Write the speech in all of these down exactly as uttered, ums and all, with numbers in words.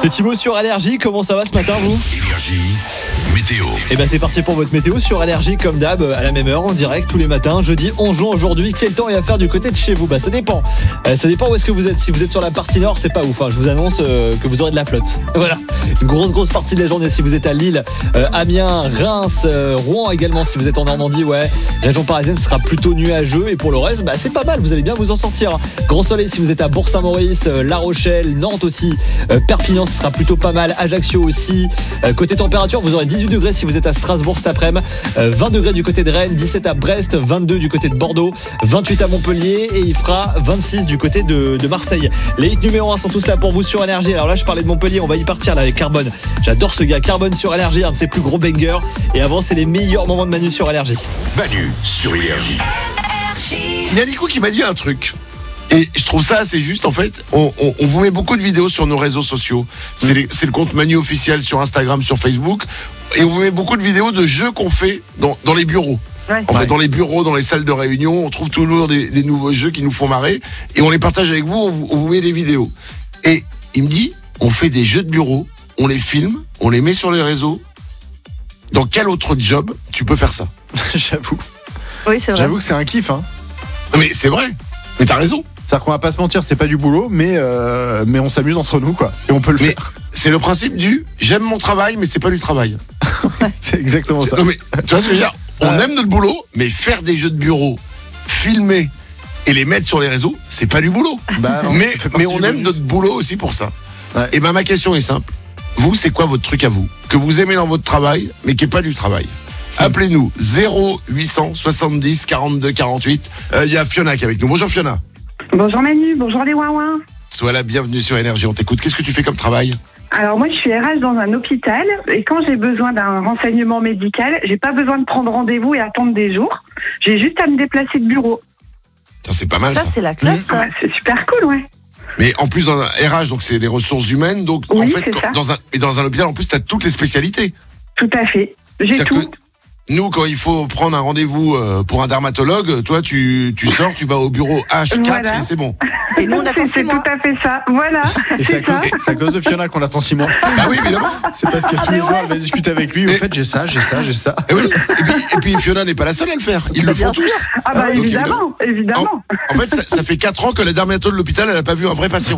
C'est Thibaut sur Allergie, comment ça va ce matin vous ? Énergie, météo. Et ben c'est parti pour votre météo sur Allergie comme d'hab, à la même heure, en direct tous les matins, jeudi onze juin aujourd'hui. Quel temps il va faire du côté de chez vous ? Bah ça dépend, euh, ça dépend où est-ce que vous êtes. Si vous êtes sur la partie nord, c'est pas ouf, hein. Je vous annonce euh, que vous aurez de la flotte. Voilà, une grosse grosse partie de la journée si vous êtes à Lille, euh, Amiens, Reims, euh, Rouen également. Si vous êtes en Normandie, ouais, région parisienne sera plutôt nuageux. Et pour le reste, bah c'est pas mal, vous allez bien vous en sortir. Grand soleil si vous êtes à Bourg-Saint-Maurice, euh, La Rochelle, Nantes aussi, euh, Perpignan ce sera plutôt pas mal, Ajaccio aussi. Euh, côté température, vous aurez dix-huit degrés si vous êtes à Strasbourg cet après-midi, euh, vingt degrés du côté de Rennes, dix-sept à Brest, vingt-deux du côté de Bordeaux, vingt-huit à Montpellier et il fera vingt-six du côté de, de Marseille. Les hits numéro un sont tous là pour vous sur Énergie. Alors là je parlais de Montpellier, on va y partir là avec Carbone. J'adore ce gars, Carbone sur Énergie, un de ses plus gros bangers. Et avant c'est les meilleurs moments de Manu sur Énergie. Manu sur Énergie. Il y a Nico qui m'a dit un truc. Et je trouve ça assez juste en fait. On, on, on vous met beaucoup de vidéos sur nos réseaux sociaux. C'est, les, c'est le compte Manu officiel sur Instagram, sur Facebook. Et on vous met beaucoup de vidéos de jeux qu'on fait dans, dans les bureaux. Ouais. En fait, dans les bureaux, dans les salles de réunion, on trouve toujours des, des nouveaux jeux qui nous font marrer. Et on les partage avec vous, on vous, on vous met des vidéos. Et il me dit, on fait des jeux de bureau, on les filme, on les met sur les réseaux. Dans quel autre job tu peux faire ça ? J'avoue. Oui, c'est vrai. J'avoue que c'est un kiff, hein. Mais c'est vrai. Mais t'as raison. C'est-à-dire qu'on va pas se mentir, c'est pas du boulot, mais, euh, mais on s'amuse entre nous, quoi. Et on peut le mais faire. C'est le principe du j'aime mon travail, mais c'est pas du travail. C'est exactement ça. Non, mais tu vois ce que je veux dire ? On aime notre boulot, mais faire des jeux de bureau, filmer et les mettre sur les réseaux, c'est pas du boulot. Bah non, mais mais on aime bonus. notre boulot aussi pour ça. Ouais. Et ben ma question est simple. Vous, c'est quoi votre truc à vous ? Que vous aimez dans votre travail, mais qui est pas du travail ? Appelez-nous zéro huit cent soixante-dix quarante-deux quarante-huit. Il euh, y a Fiona qui est avec nous. Bonjour Fiona. Bonjour Manu, bonjour les ouin-ouin. Sois la bienvenue sur Énergie, on t'écoute. Qu'est-ce que tu fais comme travail ? Alors moi je suis R H dans un hôpital et quand j'ai besoin d'un renseignement médical, j'ai pas besoin de prendre rendez-vous et attendre des jours. J'ai juste à me déplacer de bureau. Ça c'est pas mal ça. Ça, c'est la classe, ça. Ah, c'est super cool, ouais. Mais en plus dans un R H, donc c'est des ressources humaines, donc Oui, en fait c'est quand- ça. dans un et dans un hôpital en plus t'as toutes les spécialités. Tout à fait. J'ai C'est-à-dire tout. que nous, quand il faut prendre un rendez-vous euh, pour un dermatologue, toi, tu, tu sors, tu vas au bureau H quatre Voilà. et c'est bon. Et nous, on attend C'est, six c'est mois. tout à fait ça. Voilà. Et c'est à, cause, c'est à cause de Fiona qu'on attend six mois. Bah oui, évidemment. C'est parce que tous les mais jours, ouais. elle va discuter avec lui. Au Et- fait, j'ai ça, j'ai ça, j'ai ça. Et, oui. et, puis, et puis Fiona n'est pas la seule à le faire. Ils le Bien font tous. sûr. Ah bah Donc, évidemment, évidemment. En fait, ça, ça fait quatre ans que la dermatologue de l'hôpital, elle n'a pas vu un vrai patient.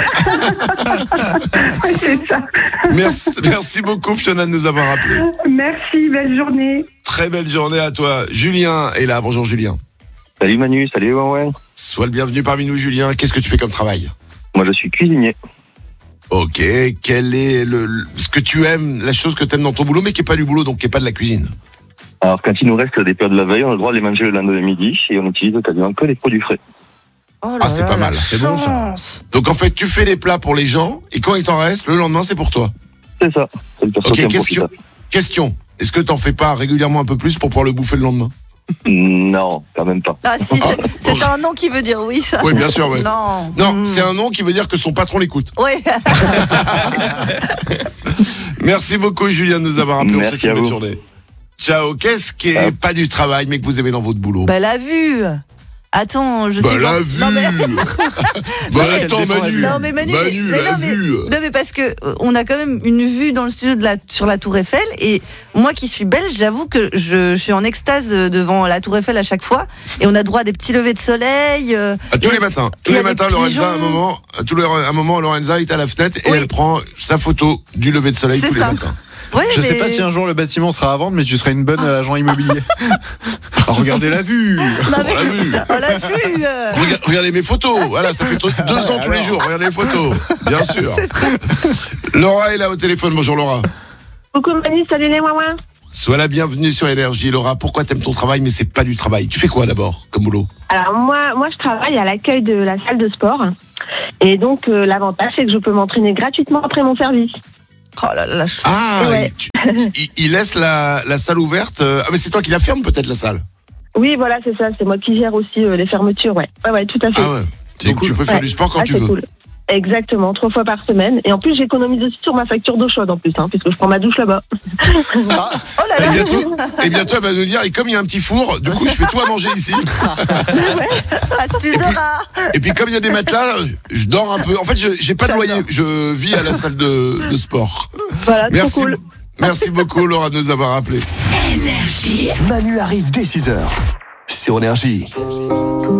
C'est ça. Merci, merci beaucoup Fiona de nous avoir appelés. Merci, belle journée. Très belle journée à toi. Julien est là. Bonjour Julien. Salut Manu, salut ouais, ouais. Sois le bienvenu parmi nous Julien. Qu'est-ce que tu fais comme travail ? Moi je suis cuisinier. Ok, quel est le, le- ce que tu aimes, la chose que tu aimes dans ton boulot, mais qui n'est pas du boulot, donc qui n'est pas de la cuisine ? Alors quand il nous reste des plats de la veille, on a le droit de les manger le lendemain midi et on utilise quasiment que les produits frais. Oh là Ah, c'est là, pas la mal, c'est bon, ça. chance. Donc en fait, tu fais les plats pour les gens, et quand il t'en reste, le lendemain, c'est pour toi. C'est ça. C'est le perso Ok, qui en question. profite. Question. Est-ce que t'en fais pas régulièrement un peu plus pour pouvoir le bouffer le lendemain ? Non, quand même pas. Ah, si, c'est, c'est un nom qui veut dire oui, ça. Oui, bien sûr, oui. Non. Non, Mm. c'est un nom qui veut dire que son patron l'écoute. Oui. Merci beaucoup, Julien, de nous avoir appelé. On Merci souhaite une à belle vous. journée. Ciao. Qu'est-ce qui est Ah. pas du travail, mais que vous aimez dans votre boulot ? Bah, la vue. Attends, je Bah, sais la pas. vue. Non, mais... Bah vrai attends, qu'elle défend la Manu. vue. Non, mais Manu, mais- mais la non, mais- vue. Non mais parce que euh, on a quand même une vue dans le studio de la, sur la Tour Eiffel et moi qui suis belge, j'avoue que je, je suis en extase devant la Tour Eiffel à chaque fois et on a droit à des petits levers de soleil. euh, À tous et- les matins. il Tous y les a des matins, Lorenza, à un pigeons. moment, à tous les- à un moment, Lorenza est à la fenêtre et Oui. elle prend sa photo du lever de soleil C'est tous les ça. matins. Ouais, Je sais mais- pas si un jour le bâtiment sera à vendre, mais tu seras une bonne euh, agent immobilier. Ah, regardez la vue. Non, mais- On l'a vu. On l'a vu. euh. Rega- Regardez mes photos. Voilà, ça fait t- deux ans tous les jours. Regardez les photos. Bien sûr. Laura est là au téléphone. Bonjour Laura. Coucou Manu, salut les ouin-ouin. Sois la bienvenue sur Énergie. Laura, pourquoi t'aimes ton travail, mais c'est pas du travail ? Tu fais quoi d'abord comme boulot ? Alors moi, moi je travaille à l'accueil de la salle de sport et donc euh, l'avantage c'est que je peux m'entraîner gratuitement après mon service. Oh là là, la ch- Ah, Ouais. tu- il, il laisse la, la salle ouverte. euh, Ah, mais c'est toi qui la ferme peut-être la salle ? Oui voilà c'est ça, c'est moi qui gère aussi euh, les fermetures, ouais. Ouais ouais tout à fait. Ah ouais. Donc cool. tu peux faire Ouais. du sport quand Ah, tu c'est veux. cool. Exactement, trois fois par semaine. Et en plus, j'économise aussi sur ma facture d'eau chaude en plus, hein, puisque je prends ma douche là-bas. Ah, Oh là et, là. bientôt, et bientôt, elle va nous dire, et comme il y a un petit four, du coup, je fais tout à manger ici. Astuce de rat. Et puis, comme il y a des matelas, je dors un peu. En fait, je j'ai pas de loyer. Je vis à la salle de, de sport. Voilà, Merci. trop cool. Merci beaucoup, Laura, de nous avoir appelés. Manu arrive dès six heures sur Énergie.